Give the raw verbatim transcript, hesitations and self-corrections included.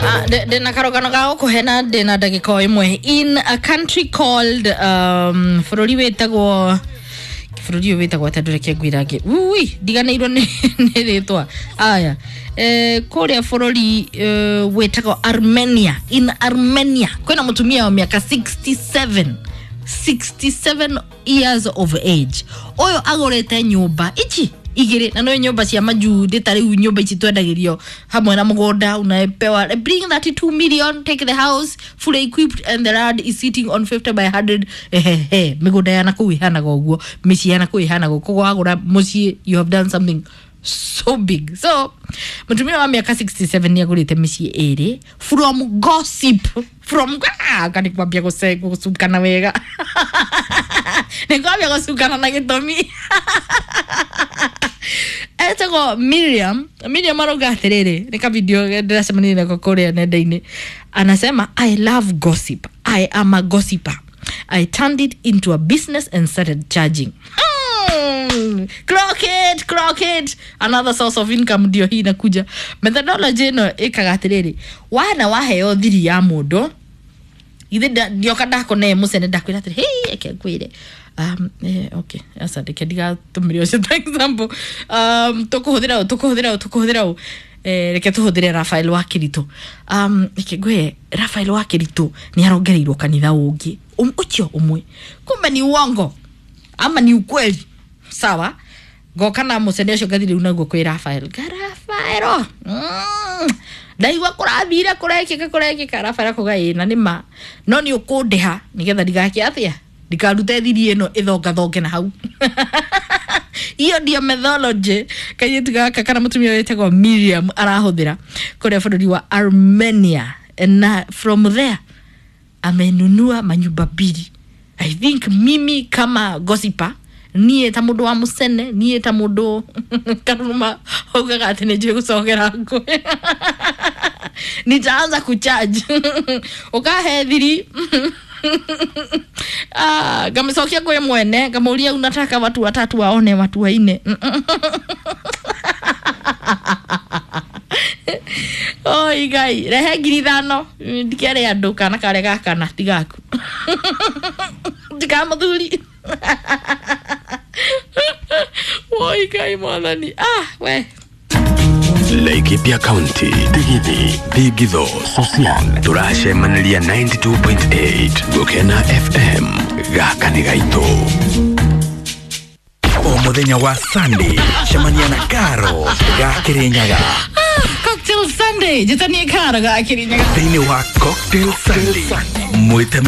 Dena karogano gao kuhena dena dagiko imwe in a country called um fururi wetagwo fururi wetagwo tadure kegwirage ui diganeirwo ni ritwa aya eh korea fururi uh, wetagwo Armenia. In Armenia kwena mutumia wa miaka sixty-seven sixty-seven years of age oyo agorete nyumba ichi igire na no nyumba cia maju detari nyumba ici twendagirio hamwe na mugonda unaepewa bring thirty-two million, take the house fully equipped and the land is sitting on fifty by one hundred. Ehehe migonda yana kuihana goguo mici yana kuihana go kogo agura muci you have done something so big. So mutumia wa miaka sixty-seven ni agurite mici ere from gossip from ah kani kwambia gose gusukana wega ni kwambia gusukana na gitomi Etego Miriam Miriam aroga atiriri nika video ndirasemani na kokorea nenda-ini anasema I love gossip. I am a gossiper. I turned it into a business and started charging. Mm, clock it, clock it. Another source of income ndio hii inakuja. Methodology no ikaga atiriri wana waheo thiri ya mundu ithe ndio kadako ne musene ndakwira atiri hey ekekwire um eh, okay asante kediga tumiri ocio for example um tukuhuthira tukuhuthira tukuhuthira eh reke tuhuthire Rafael wa Kirito um ikigwe Rafael wa Kirito ni arongereirwo kanitha ungi um ucio umwe kumbe ni uongo ama ni ukweli sawa goka na musene ocio gathire unaguo kwi Rafael Rafael mm. Ndaigwa kurathira kurekeka kurekeka Rafael kugaina nima no ni ukundeha nigetha ndigake atia ndikarute thiri eno ithonga thonge na hau iyo ndio methodology kayitu gaka kana mutumia wetagwo Miriam arahuthira kuria bururi wa Armenia and from there amenunua manyumba mbili. I think mimi kama gossiper nie ta mundu wa musene nie ta mundu karuma hogaga atene je gusogera ngo nitaanza kucharge ukahe thiri ah gamesokia kwa mwene gamuria unataka watu watatu waone watu waine oi gai rehe ngiri thano ndikere andu kana kare gaka na tigaku ndikamuthuri oi gai mwathani ah we Laikipia County, Tigidi, Tigidho, Social, Turashe Manalia ninety-two point eight, Gokena F M, Gakani Gaito. O muthenya wa Sunday, Shamania na Karo, Gakirinyaga. Cocktail Sunday, jitani Karo Gakirinyaga. Thini wa Cocktail Sunday, Mwita